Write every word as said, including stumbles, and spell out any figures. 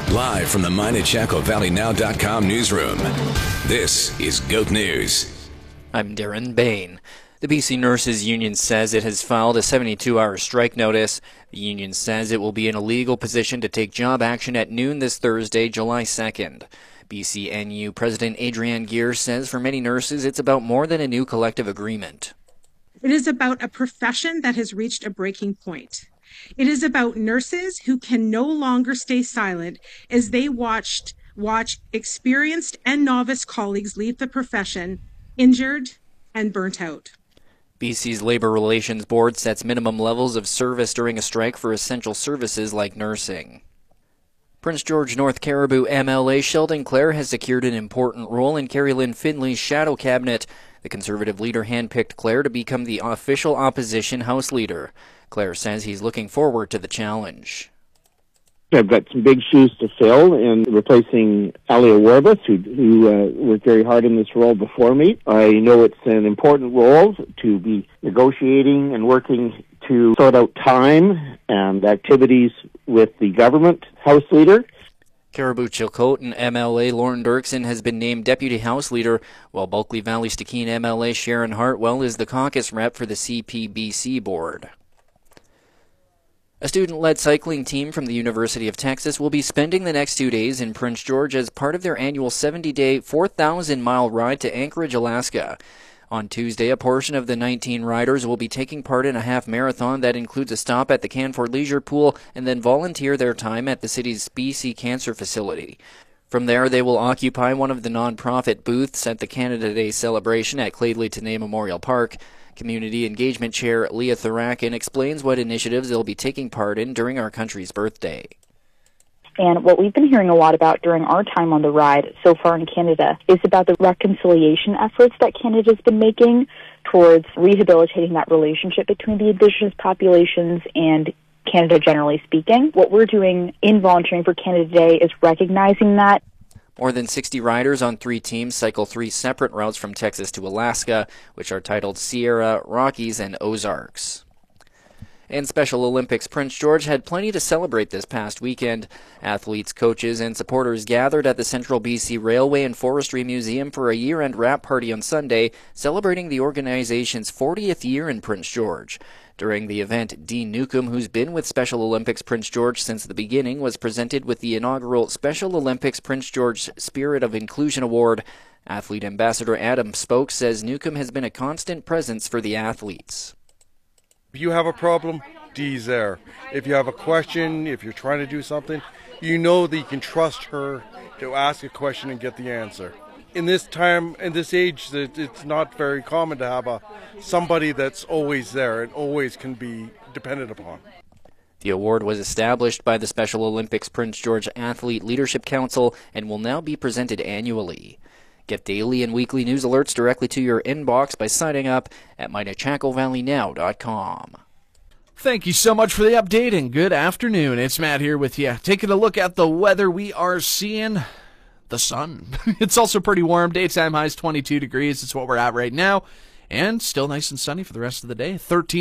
Live from the Mine at Chaco Valley Now dot com newsroom, this is Goat News. I'm Darren Bain. The B C Nurses Union says it has filed a seventy-two hour strike notice. The union says it will be in a legal position to take job action at noon this Thursday, July second. B C N U President Adrienne Gear says for many nurses it's about more than a new collective agreement. It is about a profession that has reached a breaking point. It is about nurses who can no longer stay silent as they watched watch experienced and novice colleagues leave the profession injured and burnt out. B C's Labor Relations Board sets minimum levels of service during a strike for essential services like nursing. Prince George North Caribou M L A Sheldon Clare has secured an important role in Carrie Lynn Finley's shadow cabinet. The Conservative leader handpicked Clare to become the official opposition House leader. Clare says he's looking forward to the challenge. I've got some big shoes to fill in replacing Alia Warbus, who, who uh, worked very hard in this role before me. I know it's an important role to be negotiating and working to sort out time and activities with the government House leader. Caribou-Chilcotin M L A Lauren Dirksen has been named Deputy House Leader, while Bulkley Valley-Stikine M L A Sharon Hartwell is the caucus rep for the C P B C board. A student-led cycling team from the University of Texas will be spending the next two days in Prince George as part of their annual seventy-day, four thousand mile ride to Anchorage, Alaska. On Tuesday, a portion of the nineteen riders will be taking part in a half marathon that includes a stop at the Canford Leisure Pool and then volunteer their time at the city's B C Cancer Facility. From there, they will occupy one of the nonprofit booths at the Canada Day celebration at Clade Tenay Memorial Park. Community Engagement Chair Leah Thurakin explains what initiatives they'll be taking part in during our country's birthday. And what we've been hearing a lot about during our time on the ride so far in Canada is about the reconciliation efforts that Canada's been making towards rehabilitating that relationship between the Indigenous populations and Canada generally speaking. What we're doing in Volunteering for Canada Day is recognizing that. More than sixty riders on three teams cycle three separate routes from Texas to Alaska, which are titled Sierra, Rockies, and Ozarks. In Special Olympics, Prince George had plenty to celebrate this past weekend. Athletes, coaches, and supporters gathered at the Central B C Railway and Forestry Museum for a year-end wrap party on Sunday, celebrating the organization's fortieth year in Prince George. During the event, Dean Newcomb, who's been with Special Olympics Prince George since the beginning, was presented with the inaugural Special Olympics Prince George Spirit of Inclusion Award. Athlete Ambassador Adam Spoke says Newcomb has been a constant presence for the athletes. If you have a problem, Dee's there. If you have a question, if you're trying to do something, you know that you can trust her to ask a question and get the answer. In this time, in this age, it's not very common to have a somebody that's always there and always can be depended upon. The award was established by the Special Olympics Prince George Athlete Leadership Council and will now be presented annually. Get daily and weekly news alerts directly to your inbox by signing up at mine at chaco valley now dot com. Thank you so much for the update and good afternoon. It's Matt here with you. Taking a look at the weather we are seeing. The sun. It's also pretty warm. Daytime highs twenty-two degrees. It's what we're at right now. And still nice and sunny for the rest of the day. thirteen